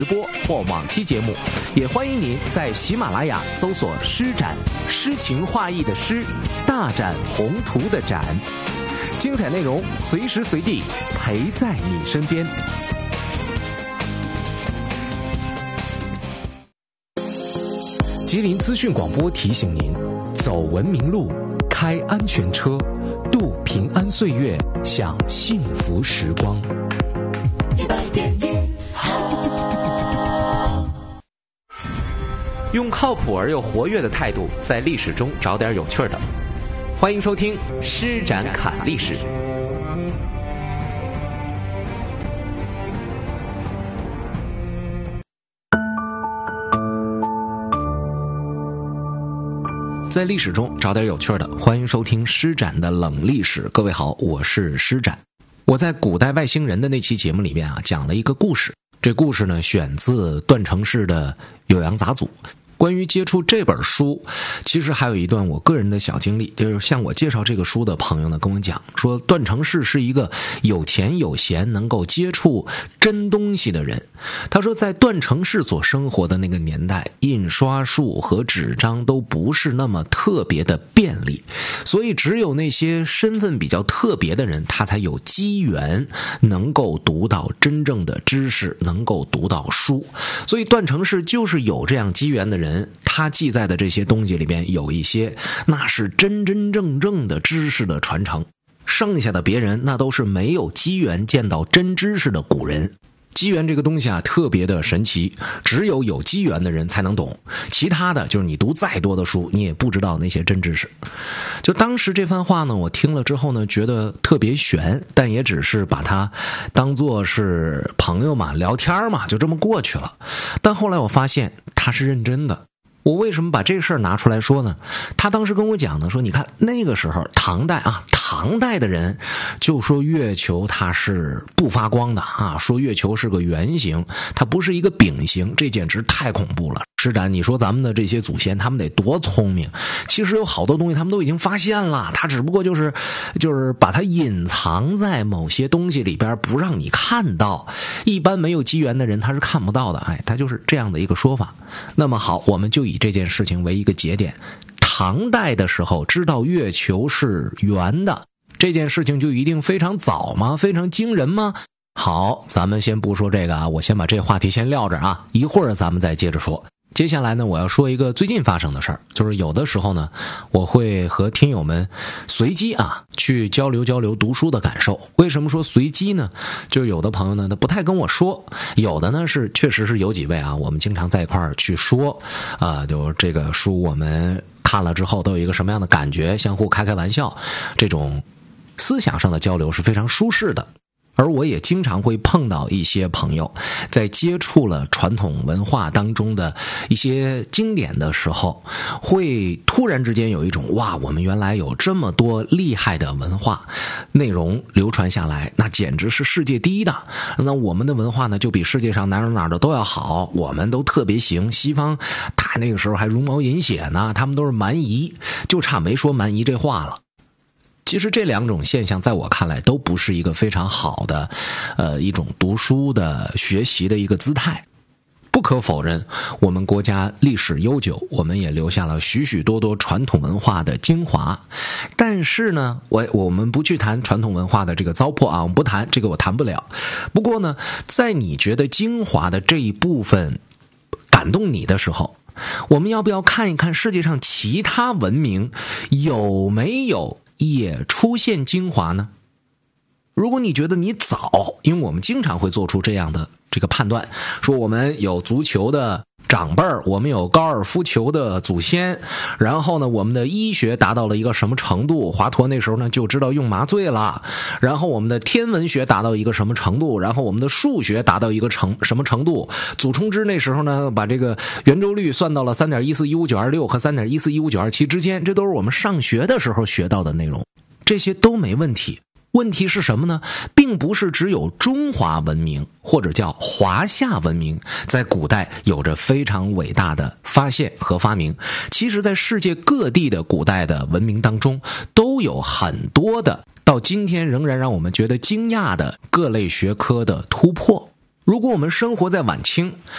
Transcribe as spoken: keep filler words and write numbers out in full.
直播或往期节目，也欢迎您在喜马拉雅搜索诗展，诗情画意的诗，大展宏图的展，精彩内容随时随地陪在你身边。吉林资讯广播提醒您：走文明路，开安全车，度平安岁月，享幸福时光。一百点一用靠谱而又活跃的态度，在历史中找点有趣的。欢迎收听《施展侃历史》。在历史中找点有趣的，欢迎收听施展的冷历史。各位好，我是施展。我在古代外星人的那期节目里面啊，讲了一个故事。这故事呢，选自段成式的《酉阳杂俎》。关于接触这本书，其实还有一段我个人的小经历，就是向我介绍这个书的朋友呢跟我讲说，段成式是一个有钱有闲能够接触真东西的人。他说在段成式所生活的那个年代，印刷术和纸张都不是那么特别的便利，所以只有那些身份比较特别的人，他才有机缘能够读到真正的知识，能够读到书。所以段成式就是有这样机缘的人，他记载的这些东西里边有一些那是真真正正的知识的传承，剩下的别人那都是没有机缘见到真知识的古人。机缘这个东西啊，特别的神奇，只有有机缘的人才能懂，其他的就是你读再多的书，你也不知道那些真知识。就当时这番话呢，我听了之后呢，觉得特别悬，但也只是把它当作是朋友嘛，聊天嘛，就这么过去了。但后来我发现他是认真的。我为什么把这个事儿拿出来说呢？他当时跟我讲呢，说你看那个时候唐代啊，唐代的人就说月球它是不发光的啊，说月球是个圆形，它不是一个饼形，这简直太恐怖了。施展，你说咱们的这些祖先他们得多聪明，其实有好多东西他们都已经发现了，他只不过就是就是把它隐藏在某些东西里边，不让你看到，一般没有机缘的人他是看不到的。哎，他就是这样的一个说法。那么好，我们就以这件事情为一个节点，唐代的时候知道月球是圆的，这件事情就一定非常早吗？非常惊人吗？好，咱们先不说这个啊，我先把这话题先撂着啊，一会儿咱们再接着说。接下来呢，我要说一个最近发生的事儿，就是有的时候呢，我会和听友们随机啊去交流交流读书的感受。为什么说随机呢？就是有的朋友呢，他不太跟我说，有的呢是确实是有几位啊，我们经常在一块儿去说啊、呃，就这个书我们看了之后都有一个什么样的感觉，相互开开玩笑，这种思想上的交流是非常舒适的。而我也经常会碰到一些朋友，在接触了传统文化当中的一些经典的时候，会突然之间有一种哇，我们原来有这么多厉害的文化内容流传下来，那简直是世界第一的。那我们的文化呢，就比世界上哪儿哪儿的都要好，我们都特别行。西方他那个时候还茹毛饮血呢，他们都是蛮夷，就差没说蛮夷这话了。其实这两种现象在我看来都不是一个非常好的呃一种读书的学习的一个姿态。不可否认，我们国家历史悠久，我们也留下了许许多多传统文化的精华。但是呢，我我们不去谈传统文化的这个糟粕啊，我们不谈这个，我谈不了。不过呢，在你觉得精华的这一部分感动你的时候，我们要不要看一看世界上其他文明有没有也出现精华呢？如果你觉得你早，因为我们经常会做出这样的这个判断，说我们有足球的长辈儿，我们有高尔夫球的祖先，然后呢，我们的医学达到了一个什么程度？华佗那时候呢就知道用麻醉了，然后我们的天文学达到一个什么程度？然后我们的数学达到一个程什么程度？祖冲之那时候呢，把这个圆周率算到了 三点一四一五九二六 和 三点一四一五九二七 之间，这都是我们上学的时候学到的内容，这些都没问题。问题是什么呢？并不是只有中华文明或者叫华夏文明在古代有着非常伟大的发现和发明，其实在世界各地的古代的文明当中都有很多的到今天仍然让我们觉得惊讶的各类学科的突破。如果我们生活在晚清，